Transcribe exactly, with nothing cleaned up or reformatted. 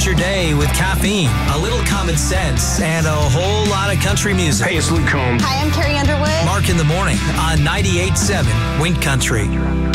your day with caffeine, a little common sense, and a whole lot of country music. Hey, it's Luke Combs. Hi, I'm Carrie Underwood. Mark in the Morning on ninety-eight point seven Wink Country.